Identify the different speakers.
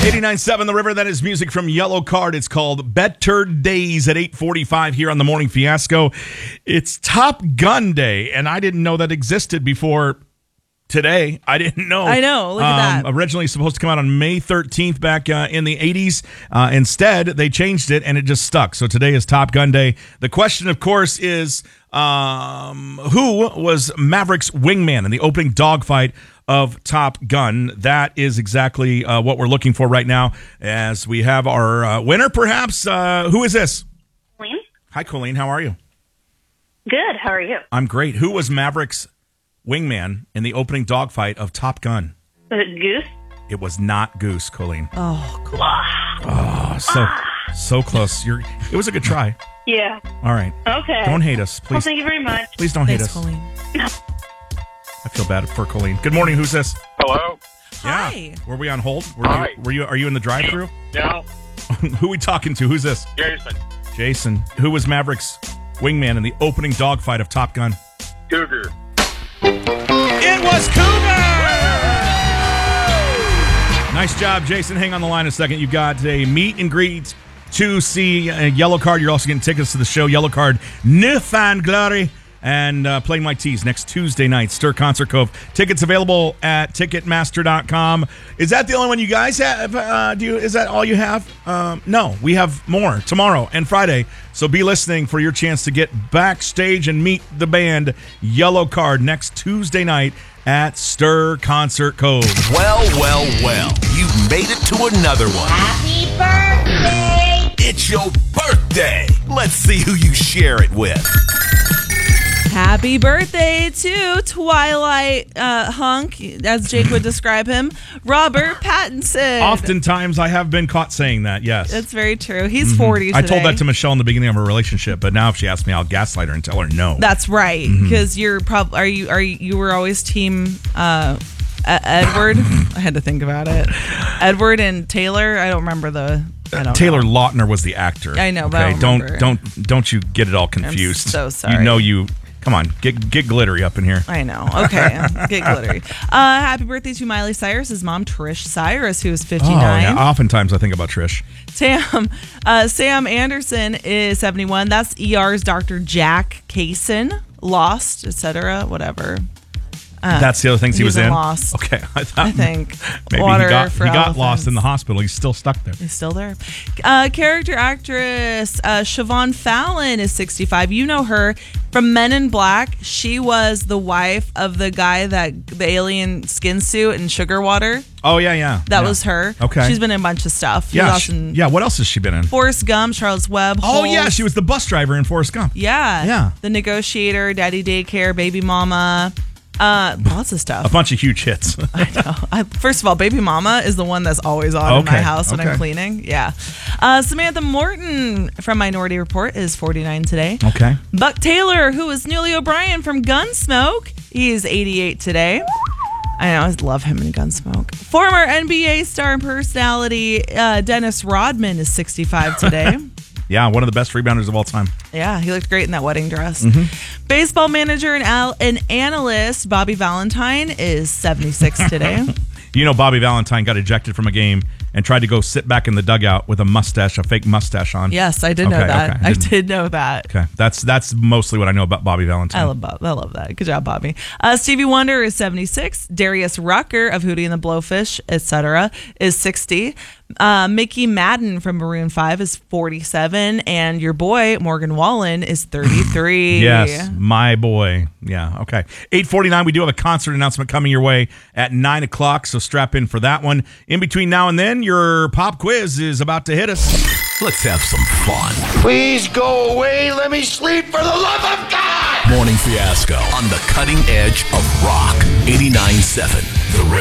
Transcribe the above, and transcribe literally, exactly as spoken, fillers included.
Speaker 1: eighty-nine point seven The River, that is music from Yellow Card. It's called Better Days at eight forty-five here on the Morning Fiasco. It's Top Gun Day, and I didn't know that existed before today. I didn't know.
Speaker 2: I know. Look at
Speaker 1: um,
Speaker 2: that.
Speaker 1: Originally supposed to come out on May thirteenth back uh, in the eighties. Uh, instead, they changed it, and it just stuck. So today is Top Gun Day. The question, of course, is um, who was Maverick's wingman in the opening dogfight of Top Gun? That is exactly uh, what we're looking for right now as we have our uh, winner, perhaps. Uh, who is this?
Speaker 3: Colleen?
Speaker 1: Hi, Colleen. How are you?
Speaker 3: Good. How are you?
Speaker 1: I'm great. Who was Maverick's wingman in the opening dogfight of Top Gun?
Speaker 3: Was it Goose?
Speaker 1: It was not Goose, Colleen.
Speaker 2: Oh, cool.
Speaker 1: Oh, so so close. You're. It was a good try.
Speaker 3: Yeah.
Speaker 1: All right.
Speaker 3: Okay.
Speaker 1: Don't hate us,
Speaker 3: Well,
Speaker 1: please.
Speaker 3: thank you very much.
Speaker 1: Please don't
Speaker 2: Thanks,
Speaker 1: hate us.
Speaker 2: Colleen.
Speaker 1: I feel bad for Colleen. Good morning. Who's this?
Speaker 4: Hello?
Speaker 2: Hi.
Speaker 1: Yeah. Were we on hold? Were
Speaker 4: Hi.
Speaker 1: you, were you? Are you in the drive-through?
Speaker 4: No,
Speaker 1: Who are we talking to? Who's this?
Speaker 4: Jason.
Speaker 1: Jason. Who was Maverick's wingman in the opening dogfight of Top Gun?
Speaker 4: Cougar.
Speaker 1: It was Cougar! Nice job, Jason. Hang on the line a second. You got a meet and greet to see a Yellow Card. You're also getting tickets to the show, Yellow Card, New Fan Glory, and uh, Playing My Tees next Tuesday night, Stir Concert Cove. Tickets available at Ticketmaster dot com. Is that the only one you guys have? Uh, do you? Is that all you have? Um, no, we have more tomorrow and Friday. So be listening for your chance to get backstage and meet the band Yellow Card next Tuesday night at Stir Concert Cove.
Speaker 5: Well, well, well. You've made it to another one.
Speaker 6: Happy birthday!
Speaker 5: It's your birthday. Let's see who you share it with.
Speaker 2: Happy birthday to Twilight uh, Hunk, as Jake would describe him, Robert Pattinson.
Speaker 1: Oftentimes, I have been caught saying that, yes.
Speaker 2: That's very true. He's forty today.
Speaker 1: I told that to Michelle in the beginning of our relationship, but now if she asks me, I'll gaslight her and tell her no.
Speaker 2: That's right, because you're probably are you are you, you were always team uh, uh, Edward. I had to think about it. Edward and Taylor. I don't remember the. I don't
Speaker 1: Taylor
Speaker 2: know.
Speaker 1: Lautner was the actor.
Speaker 2: I know, but I don't remember.
Speaker 1: don't don't don't you get it all confused.
Speaker 2: so sorry.
Speaker 1: You know you. Come on, get get glittery up in here.
Speaker 2: I know. Okay, get glittery. Uh, happy birthday to Miley Cyrus's mom, Trish Cyrus, who is
Speaker 1: Oh,
Speaker 2: fifty-nine.
Speaker 1: yeah. Oftentimes I think about Trish.
Speaker 2: Sam, uh, Sam Anderson is seventy-one. That's E R's Doctor Jack Kaysen, Lost, et cetera, whatever. Uh,
Speaker 1: That's the other things he
Speaker 2: he's
Speaker 1: was in.
Speaker 2: Lost.
Speaker 1: Okay, I thought
Speaker 2: I think.
Speaker 1: maybe
Speaker 2: Water
Speaker 1: he got
Speaker 2: for
Speaker 1: he got
Speaker 2: elephants.
Speaker 1: lost in the hospital. He's still stuck there.
Speaker 2: He's still there. Uh, character actress uh, Siobhan Fallon is sixty-five. You know her from Men in Black. She was the wife of the guy that the alien skin suit and Sugar Water.
Speaker 1: Oh yeah, yeah.
Speaker 2: That
Speaker 1: yeah.
Speaker 2: was her.
Speaker 1: Okay.
Speaker 2: She's been in a bunch of stuff. She
Speaker 1: Yeah,
Speaker 2: was
Speaker 1: she-
Speaker 2: in
Speaker 1: yeah. What else has she been in?
Speaker 2: Forrest Gump, Charlotte's Web.
Speaker 1: Oh
Speaker 2: Holes.
Speaker 1: yeah, she was the bus driver in Forrest Gump.
Speaker 2: Yeah.
Speaker 1: Yeah.
Speaker 2: The Negotiator, Daddy Daycare, Baby Mama. Uh, lots of
Speaker 1: A
Speaker 2: stuff.
Speaker 1: bunch of huge hits.
Speaker 2: I know. I, first of all, Baby Mama is the one that's always on in my
Speaker 1: Okay,
Speaker 2: house when
Speaker 1: okay.
Speaker 2: I'm cleaning. Yeah. Uh, Samantha Morton from Minority Report is forty-nine today.
Speaker 1: Okay.
Speaker 2: Buck Taylor, who is Neely O'Brien from Gunsmoke, he is eighty-eight today. I know, I love him in Gunsmoke. Former N B A star and personality uh, Dennis Rodman is sixty-five today.
Speaker 1: Yeah, one of the best rebounders of all time.
Speaker 2: Yeah, he looked great in that wedding dress.
Speaker 1: Mm-hmm.
Speaker 2: Baseball manager and, al- and analyst Bobby Valentine is seventy-six today.
Speaker 1: You know, Bobby Valentine got ejected from a game and tried to go sit back in the dugout with a mustache, a fake mustache on.
Speaker 2: Yes, I did know
Speaker 1: Okay,
Speaker 2: that.
Speaker 1: okay. I
Speaker 2: I
Speaker 1: didn't-
Speaker 2: did know that.
Speaker 1: Okay, that's that's mostly what I know about Bobby Valentine.
Speaker 2: I love Bob. I love that. Good job, Bobby. Uh, Stevie Wonder is seventy-six. Darius Rucker of Hootie and the Blowfish, et cetera, is sixty. Uh, Mickey Madden from Maroon five is forty-seven. And your boy, Morgan Wallen, is thirty-three.
Speaker 1: Yes, my boy. Yeah, okay. eight forty-nine, we do have a concert announcement coming your way at nine o'clock, so strap in for that one. In between now and then, your pop quiz is about to hit us.
Speaker 5: Let's have some fun.
Speaker 6: Please go away. Let me sleep for the love of God.
Speaker 5: Morning Fiasco on the cutting edge of rock. eighty-nine point seven The River.